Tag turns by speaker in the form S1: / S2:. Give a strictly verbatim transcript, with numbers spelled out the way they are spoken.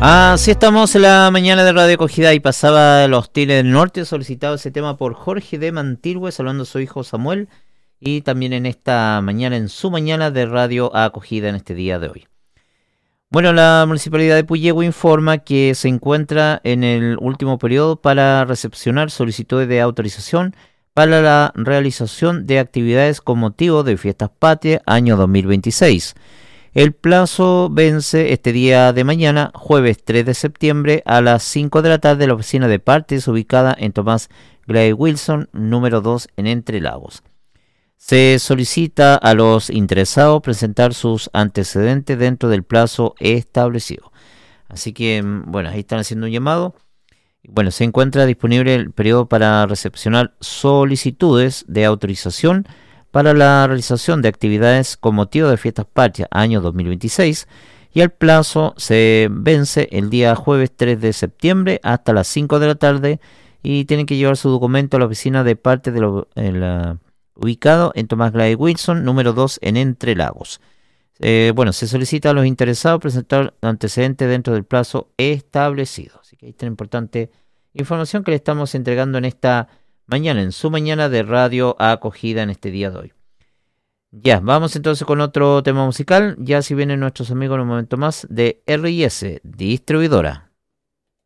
S1: Así estamos en la mañana de Radio Acogida y pasaba Los Tigres del Norte, solicitado ese tema por Jorge de Mantilhue, saludando a su hijo Samuel, y también en esta mañana, en su mañana de Radio Acogida en este día de hoy. Bueno, la Municipalidad de Puyehue informa que se encuentra en el último periodo para recepcionar solicitudes de autorización para la realización de actividades con motivo de Fiestas Patrias año dos mil veintiséis. El plazo vence este día de mañana, jueves tres de septiembre, a las cinco de la tarde en la oficina de partes ubicada en Tomás Gray Wilson, número dos, en Entre Lagos. Se solicita a los interesados presentar sus antecedentes dentro del plazo establecido. Así que, bueno, ahí están haciendo un llamado. Bueno, se encuentra disponible el periodo para recepcionar solicitudes de autorización para la realización de actividades con motivo de Fiestas Patrias año dos mil veintiséis, y el plazo se vence el día jueves tres de septiembre hasta las cinco de la tarde, y tienen que llevar su documento a la oficina de parte de lo, en la, ubicado en Tomás Gray Wilson, número dos, en Entre Lagos. Eh, bueno, se solicita a los interesados presentar antecedentes dentro del plazo establecido. Así que ahí está importante información que le estamos entregando en esta mañana, en su mañana de Radio Acogida en este día de hoy. Ya, vamos entonces con otro tema musical, ya si vienen nuestros amigos en un momento más de R y S Distribuidora.